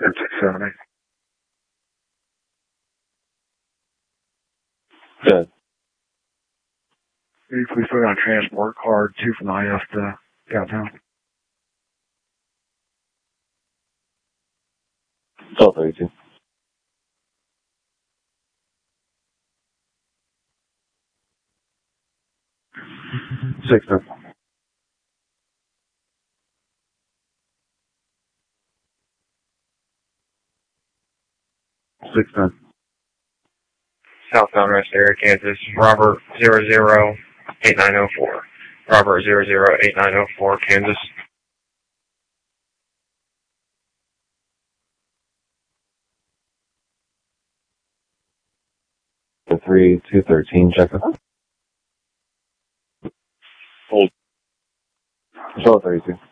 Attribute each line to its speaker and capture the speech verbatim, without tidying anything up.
Speaker 1: M six seventy.
Speaker 2: Good.
Speaker 1: Can you please put on a transport card, two from the I F to downtown?
Speaker 2: twelve thirty-two.
Speaker 1: Six ten. Six ten.
Speaker 3: Southbound rest area, Kansas. Robert zero zero eight nine zero four. Robert zero zero eight nine zero four, Kansas.
Speaker 2: The three two thirteen check.
Speaker 3: Hold.
Speaker 2: twelve thirty-two.